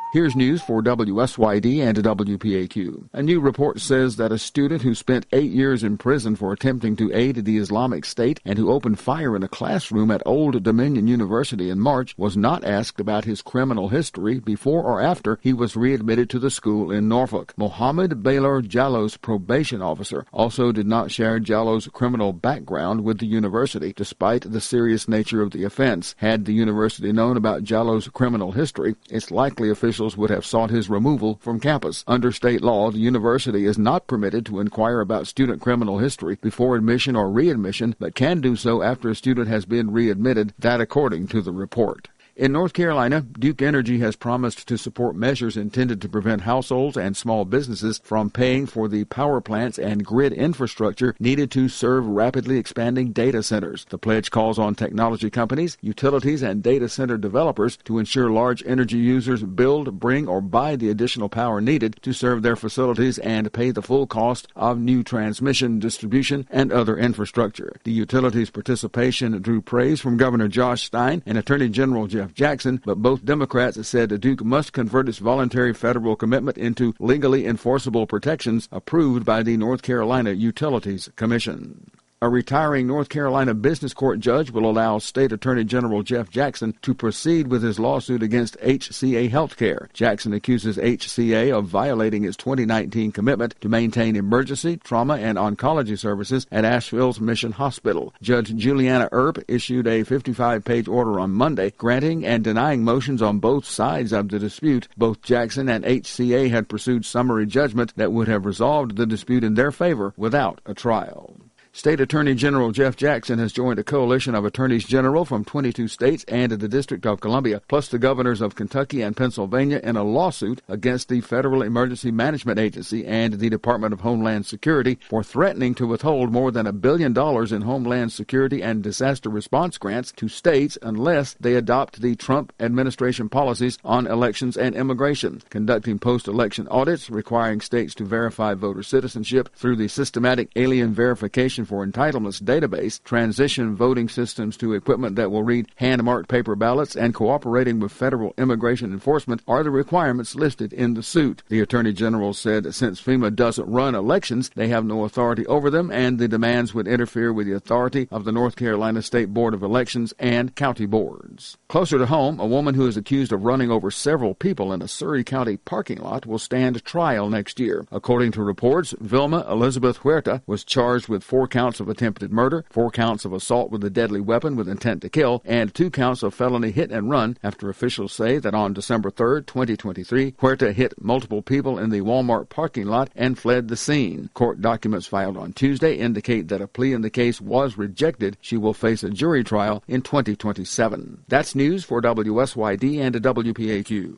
Here's news for WSYD and WPAQ. A new report says that a student who spent 8 years in prison for attempting to aid the Islamic State and who opened fire in a classroom at Old Dominion University in March was not asked about his criminal history before or after he was readmitted to the school in Norfolk. Mohammed Baylor Jallo's probation officer also did not share Jallo's criminal background with the university, despite the serious nature of the offense. Had the university known about Jallo's criminal history, it's likely officials would have sought his removal from campus. Under state law, the university is not permitted to inquire about student criminal history before admission or readmission, but can do so after a student has been readmitted, that according to the report. In North Carolina, Duke Energy has promised to support measures intended to prevent households and small businesses from paying for the power plants and grid infrastructure needed to serve rapidly expanding data centers. The pledge calls on technology companies, utilities, and data center developers to ensure large energy users build, bring, or buy the additional power needed to serve their facilities and pay the full cost of new transmission, distribution, and other infrastructure. The utilities' participation drew praise from Governor Josh Stein and Attorney General Jeff Jackson, but both Democrats said Duke must convert its voluntary federal commitment into legally enforceable protections approved by the North Carolina Utilities Commission. A retiring North Carolina business court judge will allow State Attorney General Jeff Jackson to proceed with his lawsuit against HCA Healthcare. Jackson accuses HCA of violating its 2019 commitment to maintain emergency, trauma, and oncology services at Asheville's Mission Hospital. Judge Juliana Earp issued a 55-page order on Monday granting and denying motions on both sides of the dispute. Both Jackson and HCA had pursued summary judgment that would have resolved the dispute in their favor without a trial. State Attorney General Jeff Jackson has joined a coalition of attorneys general from 22 states and the District of Columbia, plus the governors of Kentucky and Pennsylvania, in a lawsuit against the Federal Emergency Management Agency and the Department of Homeland Security for threatening to withhold more than $1 billion in Homeland Security and disaster response grants to states unless they adopt the Trump administration policies on elections and immigration, conducting post-election audits, requiring states to verify voter citizenship through the Systematic Alien Verification for Entitlements database, transition voting systems to equipment that will read hand-marked paper ballots, and cooperating with federal immigration enforcement are the requirements listed in the suit. The Attorney General said since FEMA doesn't run elections, they have no authority over them, and the demands would interfere with the authority of the North Carolina State Board of Elections and county boards. Closer to home, a woman who is accused of running over several people in a Surry County parking lot will stand trial next year. According to reports, Vilma Elizabeth Huerta was charged with 4 counts of attempted murder, 4 counts of assault with a deadly weapon with intent to kill, and 2 counts of felony hit and run after officials say that on December 3, 2023, Huerta hit multiple people in the Walmart parking lot and fled the scene. Court documents filed on Tuesday indicate that a plea in the case was rejected. She will face a jury trial in 2027. That's news for WSYD and WPAQ.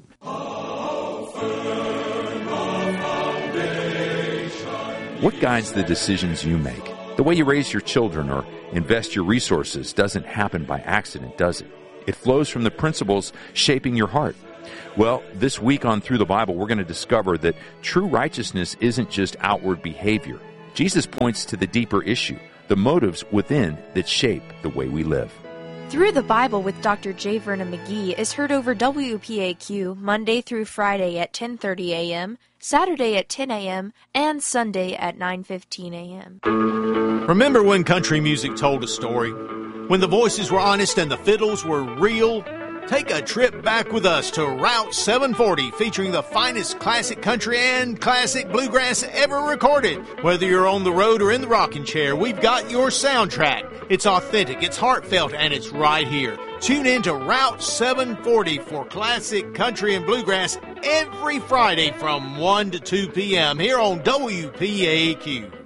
What guides the decisions you make? The way you raise your children or invest your resources doesn't happen by accident, does it? It flows from the principles shaping your heart. Well, this week on Through the Bible, we're going to discover that true righteousness isn't just outward behavior. Jesus points to the deeper issue, the motives within that shape the way we live. Through the Bible with Dr. J. Vernon McGee is heard over WPAQ Monday through Friday at 10:30 a.m., Saturday at 10 a.m., and Sunday at 9:15 a.m. Remember when country music told a story? When the voices were honest and the fiddles were real? Take a trip back with us to Route 740, featuring the finest classic country and classic bluegrass ever recorded. Whether you're on the road or in the rocking chair, we've got your soundtrack. It's authentic, it's heartfelt, and it's right here. Tune in to Route 740 for classic country and bluegrass every Friday from 1 to 2 p.m. here on WPAQ.